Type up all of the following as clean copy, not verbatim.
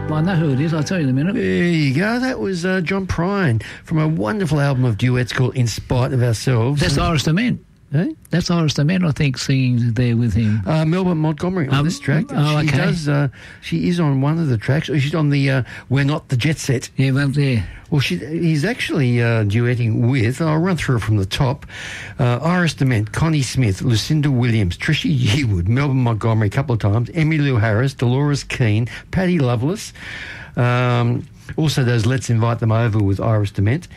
I know who it is. I'll tell you in a minute. There you go. That was John Prine from a wonderful album of duets called In Spite of Ourselves. That's Iris DeMent. Eh? That's Iris DeMent, I think, singing there with him. Melba Montgomery on this track. Oh, she okay. does. She is on one of the tracks. She's on the We're Not the Jet Set. Yeah, well, there. Well, he's actually duetting with, I'll run through it from the top, Iris DeMent, Connie Smith, Lucinda Williams, Trisha Yearwood, Melba Montgomery a couple of times, Emmylou Harris, Dolores Keane, Patty Loveless. Also does Let's Invite Them Over with Iris DeMent.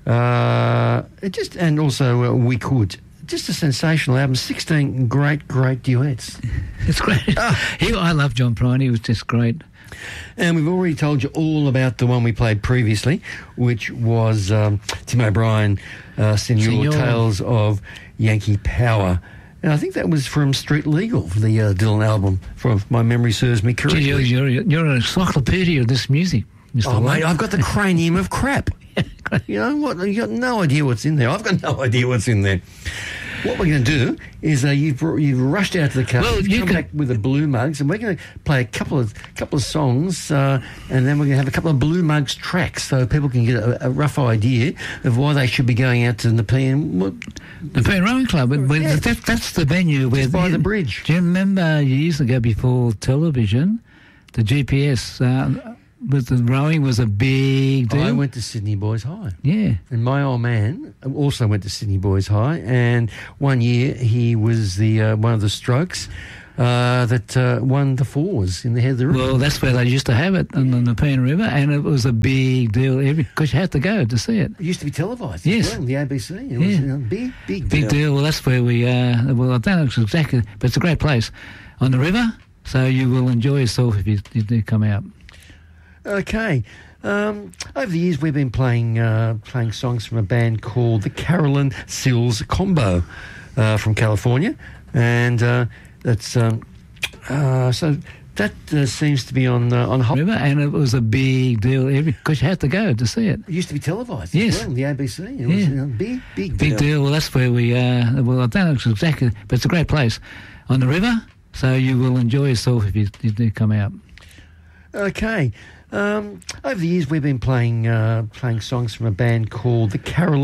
And also We Could. Just a sensational album. 16 great duets. It's great. I love John Prine. He was just great. And we've already told you all about the one we played previously, which was Tim O'Brien, Senor Tales of Yankee Power. And I think that was from Street Legal, the Dylan album, if my memory serves me correctly. You're an encyclopedia of this music, Mr. Oh, White. mate, I've got the cranium of crap. You know what? You've got no idea what's in there. I've got no idea what's in there. What we're going to do is you've rushed out to the car. Well, come back with the Blue Mugs, and we're going to play a couple of songs, and then we're going to have a couple of Blue Mugs tracks, so people can get a rough idea of why they should be going out to Nepean. Nepean Rowing Club. That's the venue where by the bridge. Do you remember years ago before television, the GPS? With the rowing was a big deal. I went to Sydney Boys High. Yeah. And my old man also went to Sydney Boys High, and one year he was the one of the strokes that won the fours in the head of the river. Well, that's where they used to have it, on the Nepean River, and it was a big deal because you had to go to see it. It used to be televised yes. as well, the ABC. It was a big deal. Well, that's where we well, I don't know exactly, but it's a great place on the river, so you will enjoy yourself if you do come out. Okay. Over the years, we've been playing songs from a band called the Carolyn Sills Combo from California, and that's so that seems to be on River, and it was a big deal because you had to go to see it. It used to be televised yes. as well, the ABC. It was a big deal. Well, that's where we well, I don't know exactly, but it's a great place on the river, so you will enjoy yourself if you do come out. Okay. Over the years, we've been playing songs from a band called the Carolyn